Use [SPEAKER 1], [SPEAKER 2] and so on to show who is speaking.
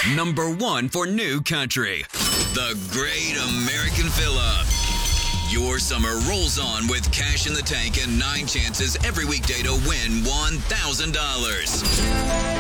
[SPEAKER 1] Number 1 for New Country. The Great American Fill-Up. Your summer rolls on with cash in the tank and 9 chances every weekday to win $1,000.